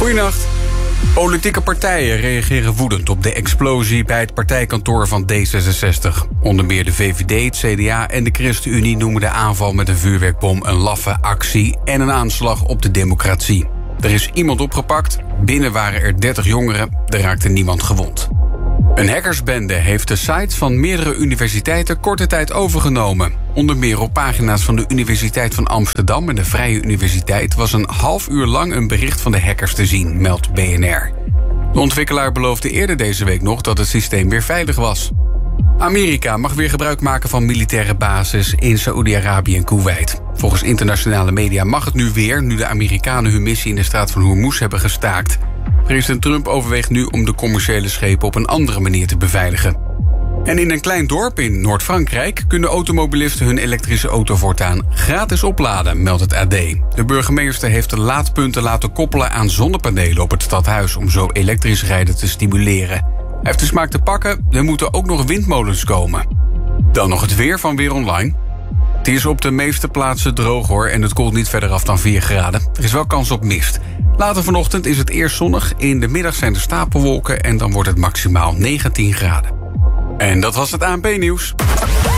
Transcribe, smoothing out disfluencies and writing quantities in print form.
Goedenacht. Politieke partijen reageren woedend op de explosie bij het partijkantoor van D66. Onder meer de VVD, het CDA en de ChristenUnie noemen de aanval met een vuurwerkbom een laffe actie en een aanslag op de democratie. Er is iemand opgepakt, binnen waren er 30 jongeren, er raakte niemand gewond. Een hackersbende heeft de sites van meerdere universiteiten korte tijd overgenomen. Onder meer op pagina's van de Universiteit van Amsterdam en de Vrije Universiteit was een half uur lang een bericht van de hackers te zien, meldt BNR. De ontwikkelaar beloofde eerder deze week nog dat het systeem weer veilig was. Amerika mag weer gebruik maken van militaire bases in Saoedi-Arabië en Kuwait. Volgens internationale media mag het nu weer, nu de Amerikanen hun missie in de straat van Hormuz hebben gestaakt. President Trump overweegt nu om de commerciële schepen op een andere manier te beveiligen. En in een klein dorp in Noord-Frankrijk kunnen automobilisten hun elektrische auto voortaan gratis opladen, meldt het AD. De burgemeester heeft de laadpunten laten koppelen aan zonnepanelen op het stadhuis om zo elektrisch rijden te stimuleren. Hij heeft de smaak te pakken, er moeten ook nog windmolens komen. Dan nog het weer van Weer Online. Het is op de meeste plaatsen droog hoor en het koelt niet verder af dan 4 graden. Er is wel kans op mist. Later vanochtend is het eerst zonnig, in de middag zijn er stapelwolken en dan wordt het maximaal 19 graden. En dat was het ANP-nieuws.